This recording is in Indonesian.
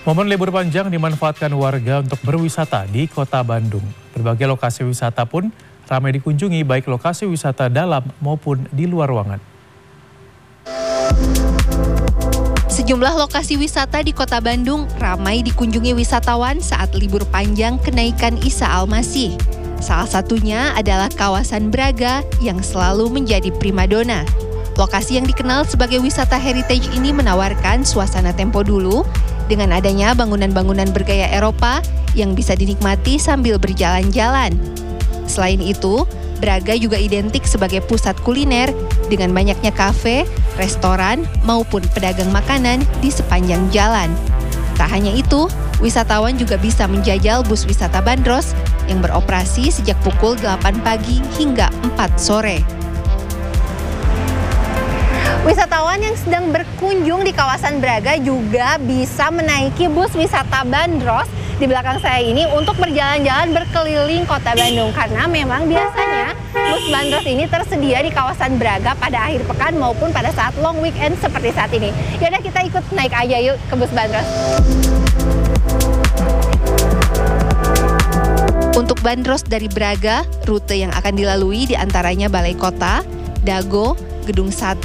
Momen libur panjang dimanfaatkan warga untuk berwisata di Kota Bandung. Berbagai lokasi wisata pun ramai dikunjungi, baik lokasi wisata dalam maupun di luar ruangan. Sejumlah lokasi wisata di Kota Bandung ramai dikunjungi wisatawan saat libur panjang kenaikan Isa Al-Masih. Salah satunya adalah kawasan Braga yang selalu menjadi primadona. Lokasi yang dikenal sebagai wisata heritage ini menawarkan suasana tempo dulu dengan adanya bangunan-bangunan bergaya Eropa yang bisa dinikmati sambil berjalan-jalan. Selain itu, Braga juga identik sebagai pusat kuliner dengan banyaknya kafe, restoran, maupun pedagang makanan di sepanjang jalan. Tak hanya itu, wisatawan juga bisa menjajal bus wisata bandros yang beroperasi sejak pukul 8 pagi hingga 4 sore. Wisatawan yang sedang berkunjung di kawasan Braga juga bisa menaiki bus wisata bandros di belakang saya ini untuk berjalan-jalan berkeliling Kota Bandung, karena memang biasanya bus bandros ini tersedia di kawasan Braga pada akhir pekan maupun pada saat long weekend seperti saat ini. Yaudah, kita ikut naik aja yuk ke bus bandros. Untuk bandros dari Braga, rute yang akan dilalui diantaranya Balai Kota, Dago, Gedung Sate,